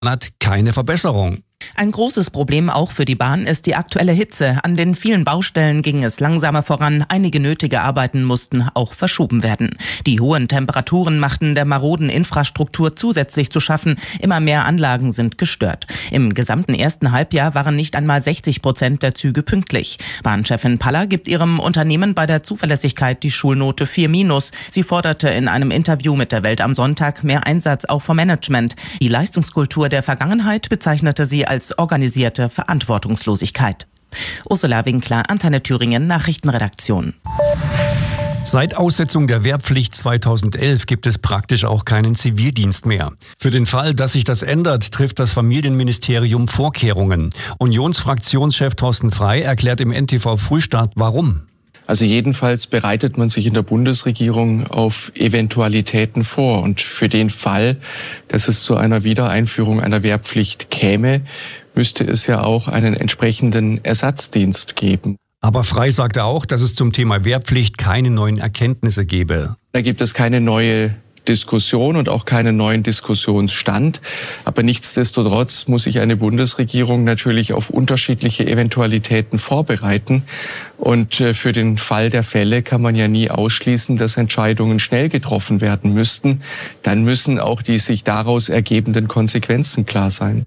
hat keine Verbesserung. Ein großes Problem auch für die Bahn ist die aktuelle Hitze. An den vielen Baustellen ging es langsamer voran. Einige nötige Arbeiten mussten auch verschoben werden. Die hohen Temperaturen machten der maroden Infrastruktur zusätzlich zu schaffen. Immer mehr Anlagen sind gestört. Im gesamten ersten Halbjahr waren nicht einmal 60% der Züge pünktlich. Bahnchefin Paller gibt ihrem Unternehmen bei der Zuverlässigkeit die Schulnote 4-. Sie forderte in einem Interview mit der Welt am Sonntag mehr Einsatz auch vom Management. Die Leistungskultur der Vergangenheit bezeichnete sie als organisierte Verantwortungslosigkeit. Ursula Winkler, Antenne Thüringen, Nachrichtenredaktion. Seit Aussetzung der Wehrpflicht 2011 gibt es praktisch auch keinen Zivildienst mehr. Für den Fall, dass sich das ändert, trifft das Familienministerium Vorkehrungen. Unionsfraktionschef Thorsten Frey erklärt im NTV Frühstart, warum. Also jedenfalls bereitet man sich in der Bundesregierung auf Eventualitäten vor. Und für den Fall, dass es zu einer Wiedereinführung einer Wehrpflicht käme, müsste es ja auch einen entsprechenden Ersatzdienst geben. Aber Frey sagte auch, dass es zum Thema Wehrpflicht keine neuen Erkenntnisse gebe. Da gibt es keine neue Diskussion und auch keinen neuen Diskussionsstand. Aber nichtsdestotrotz muss sich eine Bundesregierung natürlich auf unterschiedliche Eventualitäten vorbereiten. Und für den Fall der Fälle kann man ja nie ausschließen, dass Entscheidungen schnell getroffen werden müssten. Dann müssen auch die sich daraus ergebenden Konsequenzen klar sein.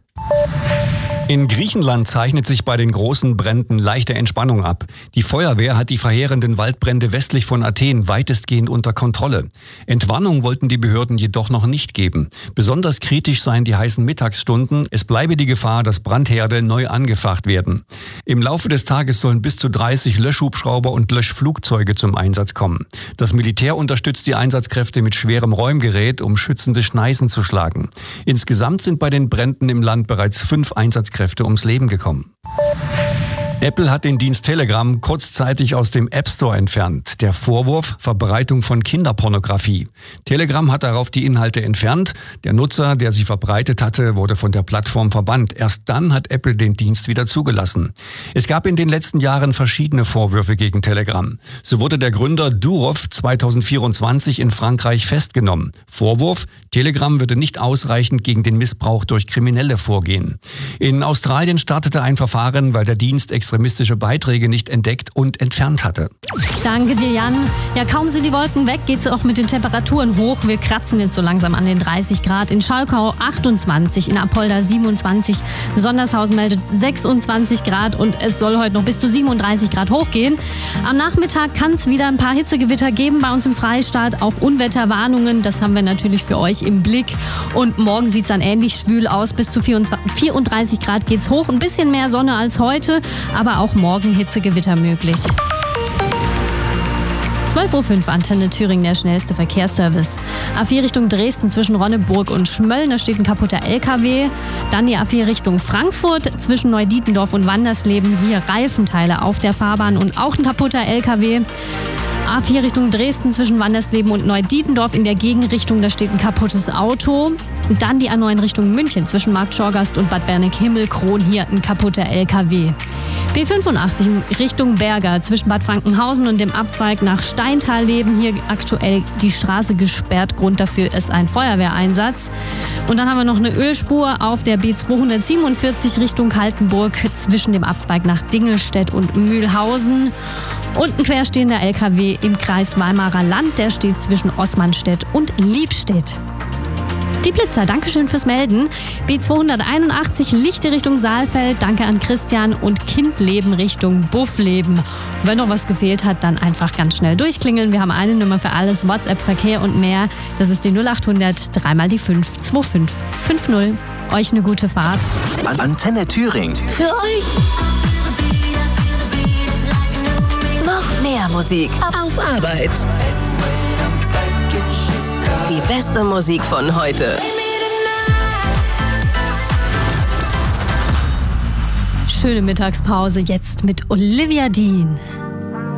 In Griechenland zeichnet sich bei den großen Bränden leichte Entspannung ab. Die Feuerwehr hat die verheerenden Waldbrände westlich von Athen weitestgehend unter Kontrolle. Entwarnung wollten die Behörden jedoch noch nicht geben. Besonders kritisch seien die heißen Mittagsstunden. Es bleibe die Gefahr, dass Brandherde neu angefacht werden. Im Laufe des Tages sollen bis zu 30 Löschhubschrauber und Löschflugzeuge zum Einsatz kommen. Das Militär unterstützt die Einsatzkräfte mit schwerem Räumgerät, um schützende Schneisen zu schlagen. Insgesamt sind bei den Bränden im Land bereits 5 Einsatzkräfte ums Leben gekommen. Apple hat den Dienst Telegram kurzzeitig aus dem App Store entfernt. Der Vorwurf: Verbreitung von Kinderpornografie. Telegram hat darauf die Inhalte entfernt. Der Nutzer, der sie verbreitet hatte, wurde von der Plattform verbannt. Erst dann hat Apple den Dienst wieder zugelassen. Es gab in den letzten Jahren verschiedene Vorwürfe gegen Telegram. So wurde der Gründer Durov 2024 in Frankreich festgenommen. Vorwurf: Telegram würde nicht ausreichend gegen den Missbrauch durch Kriminelle vorgehen. In Australien startete ein Verfahren, weil der Dienst extremistische Beiträge nicht entdeckt und entfernt hatte. Danke dir, Jan. Ja, kaum sind die Wolken weg, geht es auch mit den Temperaturen hoch. Wir kratzen jetzt so langsam an den 30 Grad. In Schalkau 28, in Apolda 27, Sondershausen meldet 26 Grad und es soll heute noch bis zu 37 Grad hochgehen. Am Nachmittag kann es wieder ein paar Hitzegewitter geben bei uns im Freistaat, auch Unwetterwarnungen. Das haben wir natürlich für euch im Blick. Und morgen sieht es dann ähnlich schwül aus. Bis zu 34 Grad geht's hoch. Ein bisschen mehr Sonne als heute, aber auch morgen Hitzegewitter möglich. 12.05 Uhr, Antenne Thüringen, der schnellste Verkehrsservice. A4 Richtung Dresden zwischen Ronneburg und Schmölln, da steht ein kaputter LKW. Dann die A4 Richtung Frankfurt zwischen Neudietendorf und Wandersleben. Hier Reifenteile auf der Fahrbahn und auch ein kaputter LKW. A4 Richtung Dresden zwischen Wandersleben und Neudietendorf in der Gegenrichtung, da steht ein kaputtes Auto. Und dann die A9 Richtung München zwischen Markt Schorgast und Bad Berneck-Himmelkron, hier ein kaputter LKW. B85 in Richtung Berger zwischen Bad Frankenhausen und dem Abzweig nach Steintalleben. Hier aktuell die Straße gesperrt. Grund dafür ist ein Feuerwehreinsatz. Und dann haben wir noch eine Ölspur auf der B247 Richtung Kaltenburg zwischen dem Abzweig nach Dingelstedt und Mühlhausen. Und ein querstehender LKW im Kreis Weimarer Land. Der steht zwischen Ossmannstedt und Liebstedt. Die Blitzer, Dankeschön fürs Melden. B281 Lichte Richtung Saalfeld, danke an Christian, und Kindleben Richtung Buffleben. Wenn noch was gefehlt hat, dann einfach ganz schnell durchklingeln. Wir haben eine Nummer für alles, WhatsApp, Verkehr und mehr. Das ist die 0800 3 mal die 5 2550. Euch eine gute Fahrt. Antenne Thüringen. Für euch. Noch mehr Musik auf Arbeit. Die beste Musik von heute. Schöne Mittagspause jetzt mit Olivia Dean.